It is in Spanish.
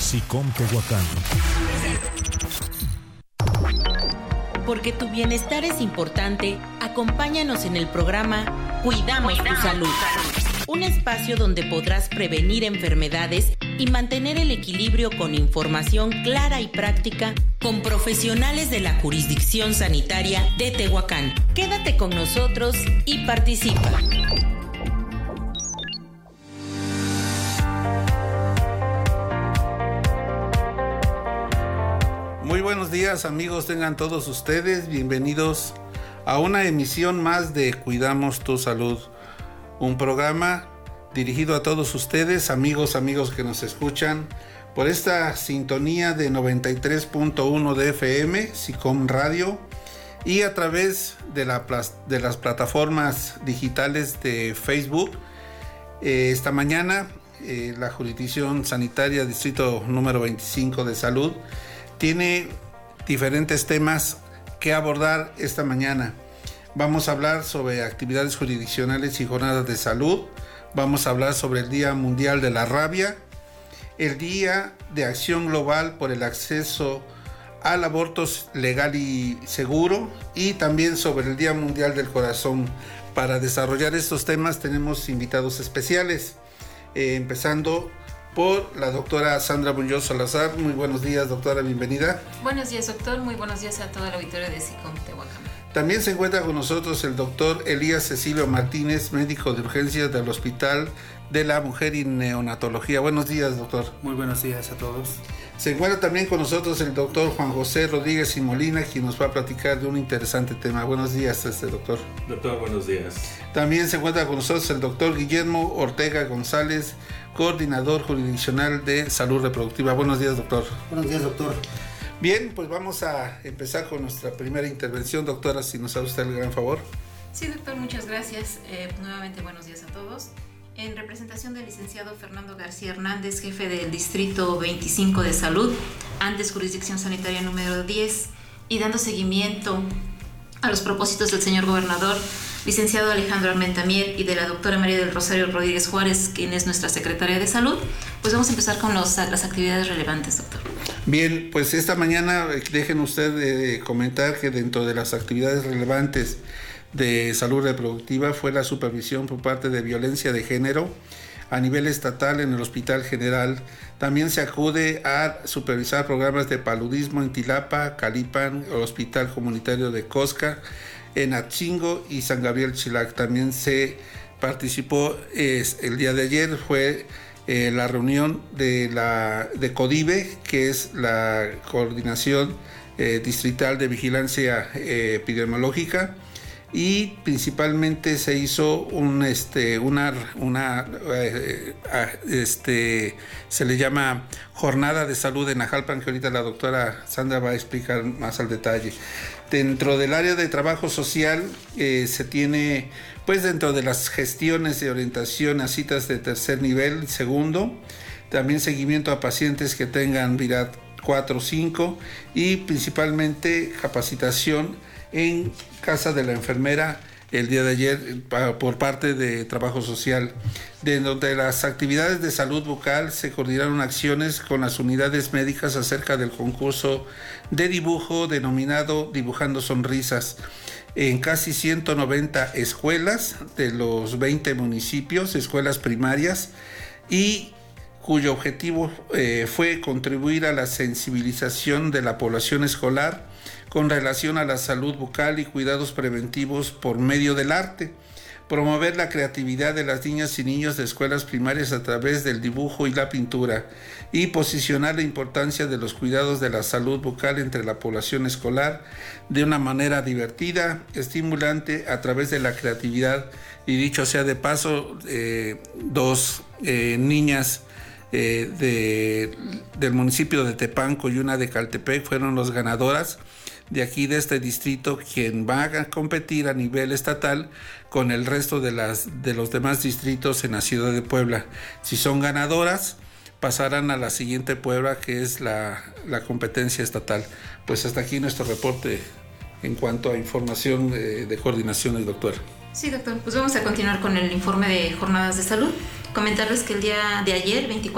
SICOM Tehuacán. Porque tu bienestar es importante, acompáñanos en el programa Cuidamos tu Salud. Un espacio donde podrás prevenir enfermedades y mantener el equilibrio con información clara y práctica con profesionales de la jurisdicción sanitaria de Tehuacán. Quédate con nosotros y participa. Muy buenos días, amigos, tengan todos ustedes bienvenidos a una emisión más de Cuidamos tu Salud, un programa dirigido a todos ustedes, amigos que nos escuchan por esta sintonía de 93.1 de FM, SICOM Radio, y a través de las plataformas digitales de Facebook. Esta mañana, la Jurisdicción Sanitaria Distrito número 25 de Salud tiene diferentes temas que abordar esta mañana. Vamos a hablar sobre actividades jurisdiccionales y jornadas de salud. Vamos a hablar sobre el Día Mundial de la Rabia, el Día de Acción Global por el Acceso al Aborto Legal y Seguro, y también sobre el Día Mundial del Corazón. Para desarrollar estos temas tenemos invitados especiales, empezando por la doctora Sandra Muñoz Salazar. Muy buenos días, doctora, bienvenida. Buenos días, doctor. Muy buenos días a todo el auditorio de SICOM Tehuacán. También se encuentra con nosotros el doctor Elías Cecilio Martínez, médico de urgencias del Hospital de la Mujer y Neonatología. Buenos días, doctor. Muy buenos días a todos. Se encuentra también con nosotros el doctor Juan José Rodríguez y Molina, quien nos va a platicar de un interesante tema. Buenos días, doctor. Doctor, buenos días. También se encuentra con nosotros el doctor Guillermo Ortega González, coordinador jurisdiccional de salud reproductiva. Buenos días, doctor. Buenos días, doctor. Bien, pues vamos a empezar con nuestra primera intervención, doctora, si nos hace usted el gran favor. Sí, doctor, muchas gracias. Nuevamente, buenos días a todos. En representación del licenciado Fernando García Hernández, jefe del Distrito 25 de Salud, antes Jurisdicción Sanitaria número 10, y dando seguimiento a los propósitos del señor gobernador, licenciado Alejandro Armentamier, y de la doctora María del Rosario Rodríguez Juárez, quien es nuestra secretaria de Salud, pues vamos a empezar con las actividades relevantes, doctor. Bien, pues esta mañana dejen usted comentar que dentro de las actividades relevantes de salud reproductiva fue la supervisión por parte de violencia de género a nivel estatal en el Hospital General. También se acude a supervisar programas de paludismo en Tilapa, Calipan, el Hospital Comunitario de Cosca, en Atzingo y San Gabriel Chilac. También se participó el día de ayer, fue la reunión de CODIVE, que es la Coordinación Distrital de Vigilancia Epidemiológica, y principalmente se hizo se le llama jornada de salud en Ajalpan, que ahorita la doctora Sandra va a explicar más al detalle. Dentro del área de trabajo social se tiene, pues dentro de las gestiones de orientación a citas de tercer nivel y segundo, también seguimiento a pacientes que tengan VIRAD 4 o 5, y principalmente capacitación en casa de la enfermera el día de ayer por parte de trabajo social. Dentro de las actividades de salud bucal se coordinaron acciones con las unidades médicas acerca del concurso de dibujo denominado Dibujando Sonrisas en casi 190 escuelas de los 20 municipios, escuelas primarias, y cuyo objetivo fue contribuir a la sensibilización de la población escolar con relación a la salud bucal y cuidados preventivos por medio del arte, promover la creatividad de las niñas y niños de escuelas primarias a través del dibujo y la pintura, y posicionar la importancia de los cuidados de la salud bucal entre la población escolar de una manera divertida, estimulante, a través de la creatividad. Y dicho sea de paso, dos niñas del municipio de Tepanco y una de Caltepec fueron las ganadoras de aquí, de este distrito, quien va a competir a nivel estatal con el resto de los demás distritos en la ciudad de Puebla. Si son ganadoras, pasarán a la siguiente prueba, que es la competencia estatal. Pues hasta aquí nuestro reporte en cuanto a información de coordinación del doctor. Sí, doctor. Pues vamos a continuar con el informe de jornadas de salud. Comentarles que el día de ayer, 24